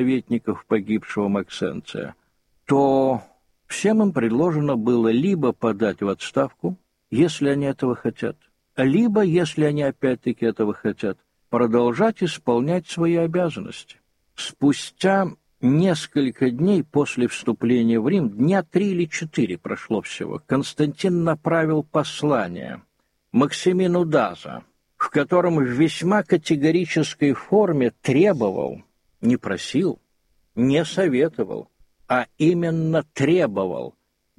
советников погибшего Максенция, то всем им предложено было либо подать в отставку, если они этого хотят, либо, если они опять-таки этого хотят, продолжать исполнять свои обязанности. Спустя несколько дней после вступления в Рим, дня 3 или 4 прошло всего, Константин направил послание Максимину Даза, в котором в весьма категорической форме требовал, не просил, не советовал, а именно требовал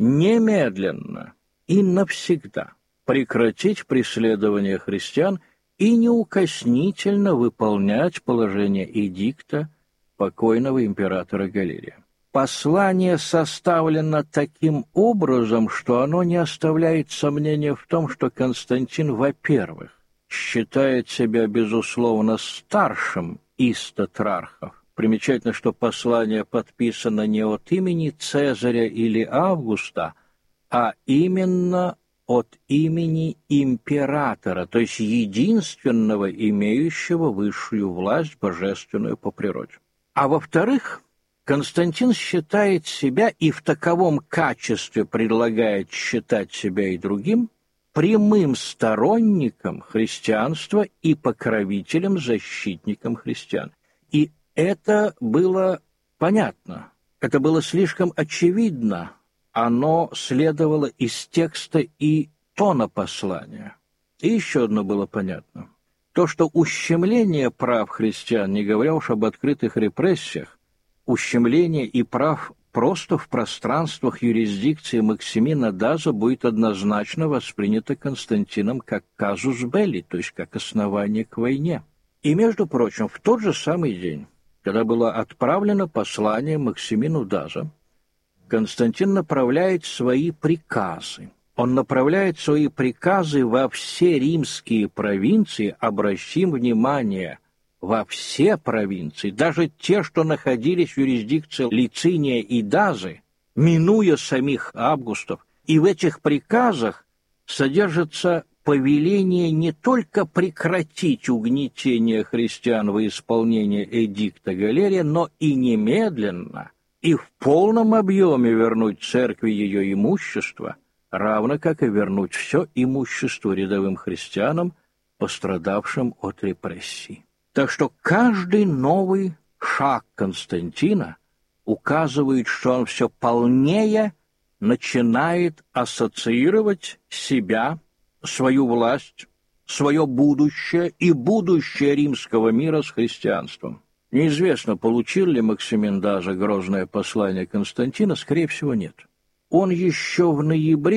немедленно и навсегда прекратить преследование христиан и неукоснительно выполнять положение эдикта покойного императора Галерия. Послание составлено таким образом, что оно не оставляет сомнения в том, что Константин, во-первых, считает себя, безусловно, старшим из тетрархов. Примечательно, что послание подписано не от имени Цезаря или Августа, а именно от имени императора, то есть единственного, имеющего высшую власть божественную по природе. А во-вторых, Константин считает себя и в таковом качестве предлагает считать себя и другим прямым сторонником христианства и покровителем, защитником христиан. И это было понятно, это было слишком очевидно, оно следовало из текста и тона послания. И еще одно было понятно. То, что ущемление прав христиан, не говоря уж об открытых репрессиях, ущемление и прав просто в пространствах юрисдикции Максимина Даза будет однозначно воспринято Константином как казус белли, то есть как основание к войне. И, между прочим, в тот же самый день, когда было отправлено послание Максимину Даза, Константин направляет свои приказы. Он направляет свои приказы во все римские провинции, обращим внимание, во все провинции, даже те, что находились в юрисдикции Лициния и Дазы, минуя самих Августов. И в этих приказах содержится повеление не только прекратить угнетение христиан во исполнение эдикта Галерия, но и немедленно и в полном объеме вернуть церкви ее имущество, равно как и вернуть все имущество рядовым христианам, пострадавшим от репрессий. Так что каждый новый шаг Константина указывает, что он все полнее начинает ассоциировать себя, свою власть, свое будущее и будущее римского мира с христианством. Неизвестно, получил ли Максимин Даза грозное послание Константина, скорее всего, нет. Он еще в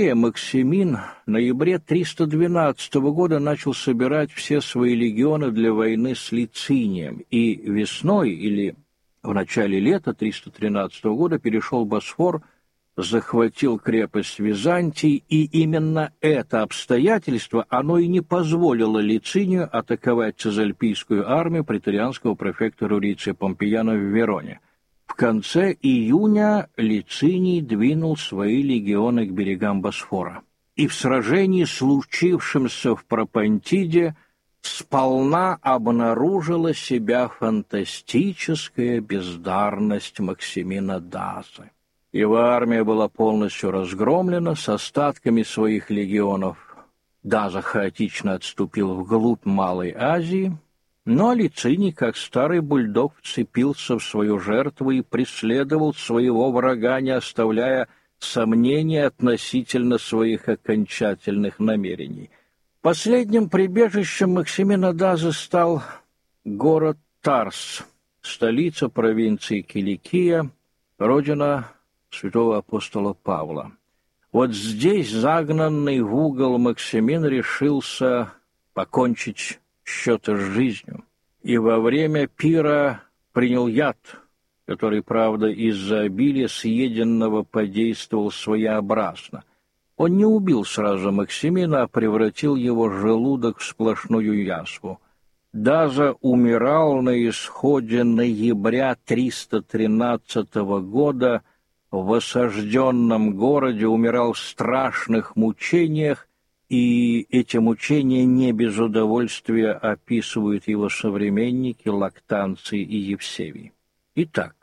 ноябре 312 года начал собирать все свои легионы для войны с Лицинием, и весной или в начале лета 313 года перешел Босфор, захватил крепость Византии, и именно это обстоятельство, оно и не позволило Лицинию атаковать цезальпийскую армию преторианского префекта Руриция Помпеяна в Вероне. В конце июня Лициний двинул свои легионы к берегам Босфора. И в сражении, случившемся в Пропонтиде, сполна обнаружила себя фантастическая бездарность Максимина Дазы. Его армия была полностью разгромлена, с остатками своих легионов Даза хаотично отступил вглубь Малой Азии, но Лициний, как старый бульдог, вцепился в свою жертву и преследовал своего врага, не оставляя сомнений относительно своих окончательных намерений. Последним прибежищем Максимина Дазы стал город Тарс, столица провинции Киликия, родина святого апостола Павла. Вот здесь, загнанный в угол, Максимин решился покончить счеты с жизнью, и во время пира принял яд, который, правда, из-за обилия съеденного подействовал своеобразно. Он не убил сразу Максимина, а превратил его желудок в сплошную язву. Даза умирал на исходе ноября 313 года в осажденном городе, умирал в страшных мучениях, и эти мучения не без удовольствия описывают его современники Лактанций и Евсевий. Итак,